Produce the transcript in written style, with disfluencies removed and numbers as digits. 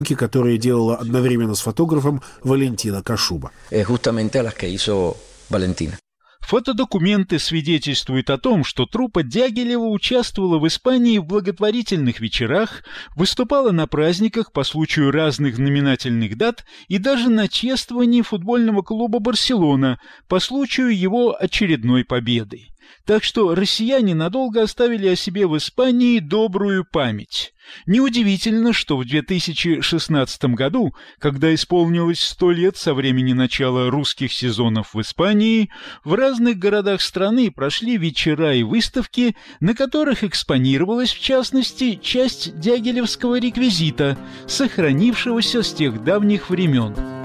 которые делала одновременно с фотографом Валентина Кашуба. Фотодокументы свидетельствуют о том, что труппа Дягилева участвовала в Испании в благотворительных вечерах, выступала на праздниках по случаю разных знаменательных дат и даже на чествовании футбольного клуба «Барселона» по случаю его очередной победы. Так что россияне надолго оставили о себе в Испании добрую память. Неудивительно, что в 2016 году, когда исполнилось 100 лет со времени начала русских сезонов в Испании, в разных городах страны прошли вечера и выставки, на которых экспонировалась, в частности, часть дягилевского реквизита, сохранившегося с тех давних времен.